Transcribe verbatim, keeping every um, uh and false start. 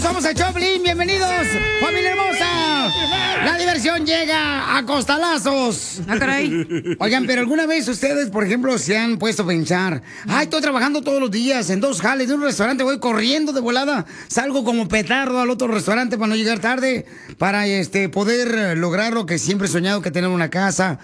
somos el Choplin, bienvenidos, familia hermosa. La diversión llega a costalazos. Ah, caray. Oigan, pero alguna vez ustedes, por ejemplo, se han puesto a pensar, ay, estoy trabajando todos los días en dos jales de un restaurante, voy corriendo de volada, salgo como petardo al otro restaurante para no llegar tarde, para este poder lograr lo que siempre he soñado, que tener una casa,